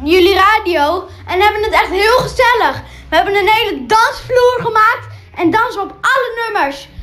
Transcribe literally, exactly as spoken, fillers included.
jullie radio en hebben het echt heel gezellig. We hebben een hele dansvloer gemaakt en dansen op alle nummers.